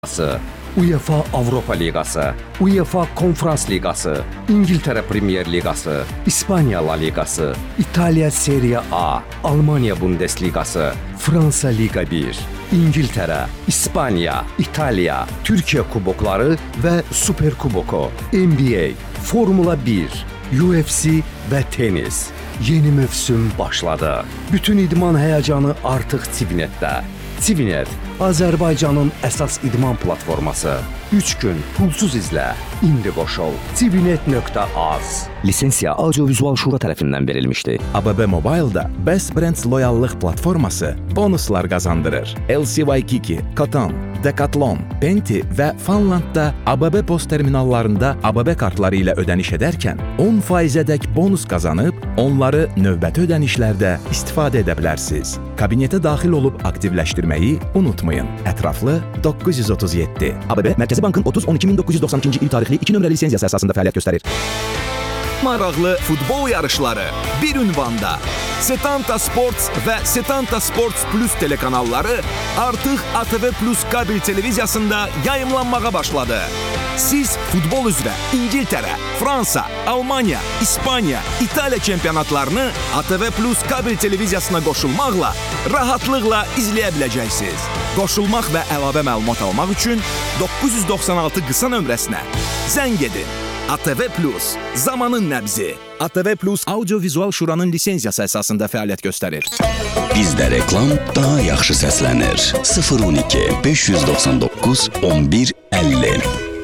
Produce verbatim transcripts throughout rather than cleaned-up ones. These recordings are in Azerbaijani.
UEFA Avropa Liqası, UEFA Konfrans Liqası, İngiltərə Premier Liqası, İspaniya La Liqası, İtaliya Serie A, Almanya Bundesliqası, Fransa Liqa bir, İngiltərə, İspaniya, İtaliya, Türkiyə kubokları və Super Kuboku, N B A, Formula bir, U F C və tenis. Yeni mövsüm başladı. Bütün idman həyəcanı artıq Civinetdə. Civinet, Azərbaycanın əsas idman platforması. üç gün pulsuz izlə. İndi qoşul. civinet nöqtə az. Lisensiya Audiovizual Şura tərəfindən verilmişdi. A B B Mobile'da Best Brands loyallıq platforması bonuslar qazandırır. L C Waikiki, Cotton, Decathlon, Penti və Funlandda A B B post terminallarında A B B kartları ilə ödəniş edərkən on faizədək bonus qazanıb, onları növbəti ödənişlərdə istifadə edə bilərsiniz. Kabinetə daxil olub aktivləşdirməyi unutmayın. Ətraflı doqquz yüz otuz yeddi. A B B Mərkəzi Bankın otuz on iki min doqquz yüz doxsan ikinci il tarixli iki nömrəli lisenziyası əsasında fəaliyyət göstərir. Maraqlı futbol yarışları bir ünvanda. Setanta Sports və Setanta Sports Plus telekanalları artıq A T V Plus kabel televiziyasında yayımlanmağa başladı. Siz futbol üzrə İngiltərə, Fransa, Almanya, İspaniya, İtaliya çempionatlarını A T V Plus kabel televiziyasına qoşulmaqla rahatlıqla izləyə biləcəksiniz. Qoşulmaq və əlavə məlumat almaq üçün doqquz yüz doxsan altı qısa nömrəsinə zəng edin. A T V Plus, zamanın nəbzi. A T V Plus Audiovizual Şuranın lisenziyası əsasında fəaliyyət göstərir. Bizdə reklam daha yaxşı səslənir. sıfır on iki beş yüz doxsan doqquz on bir əlli.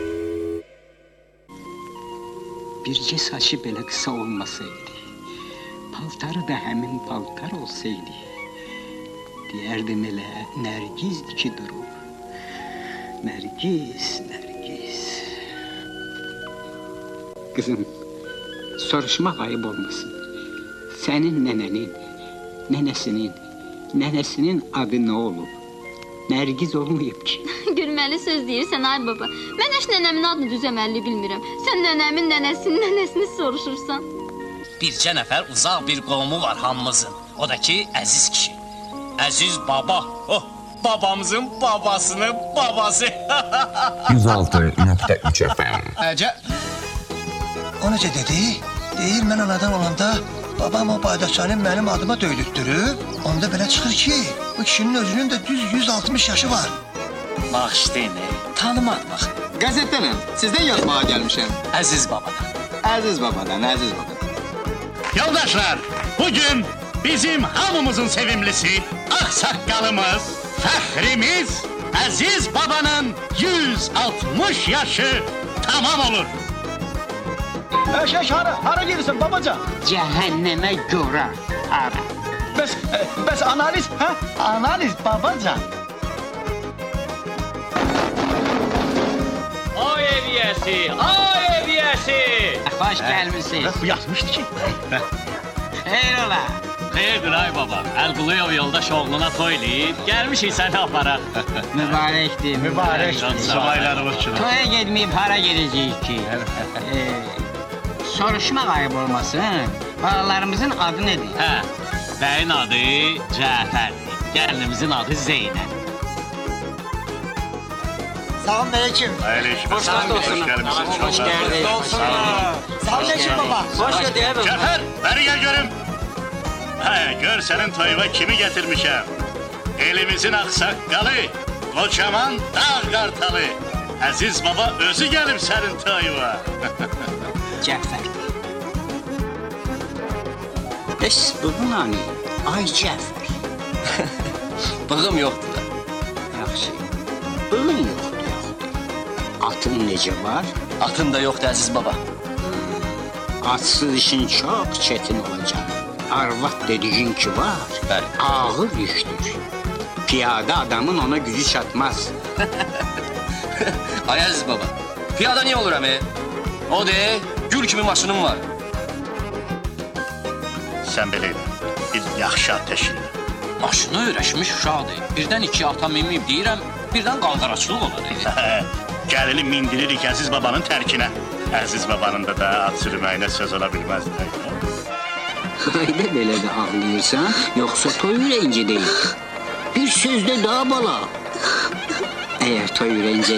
Bircə saçı belə qısa olmasaydı, paltarı da həmin paltar olsaydı, deyərdim elə Nərgizdir ki durub. Nərgiz, Nərgiz. Qızım, soruşmaq ayıb olmasın. Sənin nənənin, nənəsinin, nənəsinin adı nə olub? Nərgiz olmayıb ki. Gülməli söz deyirsən, ay baba. Mən heç nənəmin adını düzəməlli bilmirəm. Sən nənəmin nənəsinin nənəsini soruşursan. Bircə nəfər uzaq bir qohumu var hamımızın. O da ki, Əziz kişi. Əziz baba. Oh, babamızın babasının babası. yüz altı nöqtə üç F M. Əcə... O necə dedi? Deyir, mən anadan olanda babam o baydaçanın mənim adıma döydürdürüb. Onda belə çıxır ki, bu kişinin özünün də düz yüz altmış yaşı var. Bağışlayın, tanımadıq. Qəzetdənəm, sizdən yazmağa gəlmişəm. Əziz babadan. Əziz babadan, əziz babadan. Yoldaşlar, bugün bizim hamımızın sevimlisi, ağsaqqalımız, fəxrimiz, Əziz babanın yüz altmış yaşı tamam olur. Eşək hara, hara gelirsən babacan? Cəhənnəmə görə hara. Bəs, bəs analiz, hə? Analiz babacan. Ay eviyəsi, ay eviyəsi. Xoş gəlmişsiniz. Bu yatmışdı ki. Xeyr ola. Xeyirdir ay baba, Əlquluyov yoldaş oğluna toy eləyib, gəlmişik səni aparaq. Mübarəkdir, mübarəkdir. Subaylarımız üçün. Toya gedməyib hara gedəcəyik ki? Soruşmaq ayıb olmasın, balalarımızın adı nedir? Hə, bəyin adı Cəfərdir, gəlinimizin adı Zeynəb. Salam aleyküm. Aleyküm. Hoş olsun. Hoş geldin. Salam aleyküm baba. Hoş geldin. Cəfər, bəni gəl görüm. Hə, gör sənin toyuva kimi gətirmişəm. Elimizin ağsaqqalı, qocaman dağ qartalı. Əziz baba özü gəlib sənin toyuva. Cəfər. Bəs bugün hani? Ay Cəfər. Bığım yoxdur da. Yaxşı. Bığın yoxdur, yoxdur. Atın necə var? Atın da yoxdur Əziz baba. Atsız işin çox çətin olacaq. Arvad dediğin ki var, bəli, ağır yükdür. Piyada adamın ona gücü çatmaz. Ay Əziz baba, piyada niyə olur əmi? O de, gül kimi maşınım var. Sən belə elə, bir yaxşı ateşinlə. Maşını öyrəşmiş uşaqdır. Birdən iki ata minməyib deyirəm, birdən qanqaraçılıq olur. Gəlini mindiririk Əziz babanın tərkinə. Əziz babanın da da at sürməyinə söz ola bilməz. Hayda belə də ağlayırsan, yoxsa toy ürəyincə deyil. Bir sözdə daha bala. Əgər toy ürəyincə